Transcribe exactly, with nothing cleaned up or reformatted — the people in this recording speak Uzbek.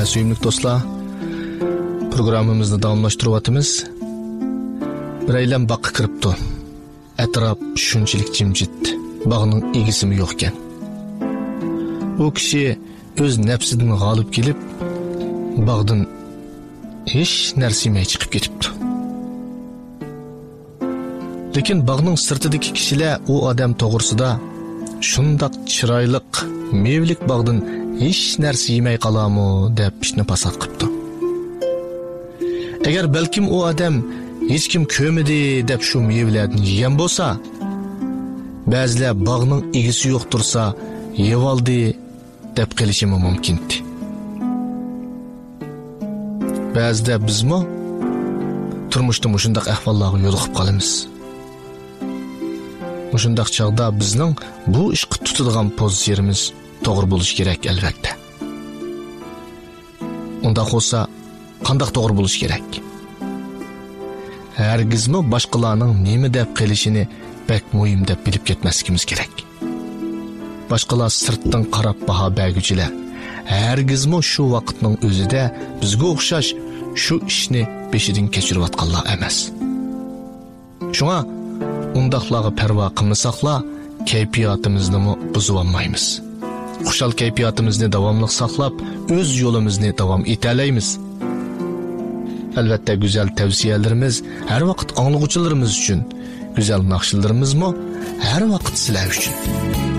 Suyumlik dostlar, programımızda davamlaştırıvatımız. Bir eylem bakı kırıptı. Etraf şunçilik cimcit, bağının ilgisi mi yokken. O kişi öz nefsinden galip gelip, bağdan hiç nersimeye çıkıp getipti. Lekin bağının sırtıdaki kişiler o adam toğırsuda, şundak çıraylık, mevlik bağdan hiç nersi yemey kalamı dep işini pasat kıptı. Eğer belkim o adam hiç kim kömedi dep şu mevlerden yiyen bolsa, bazılar bağının ilgisi yoktursa yevaldi dep gelişimi mümkündü. Bazıda biz mi turmuşda muşundaq ahvallağı yoluqıp qalımız. Muşundaq çağda bizning bu işqi tutulgan pozisiyonimiz to'g'ri bo'lishi kerak albatta. Unda olsa qandaq to'g'ri bo'lishi kerak? Hargizmi boshqalarning nima deb qilishini bek muhim deb bilib ketmasligimiz kerak. Boshqalar sirtdan qarab baho berguchilar. Hargizmi shu vaqtning o'zida bizga o'xshash shu ishni beshidan kechirayotganlar emas. Shunga undaqlarga parvo qilmasaqlar, kayfiyatimizni buzib olmaymiz. Xushal kayfiyatimizni davomli saqlab, o'z yo'limizni davom etalaymiz. Albatta güzel tavsiyalarimiz har vaqt anglag'uchilarimiz uchun, güzel naqshlarimiz mo har vaqt sizlar uchun.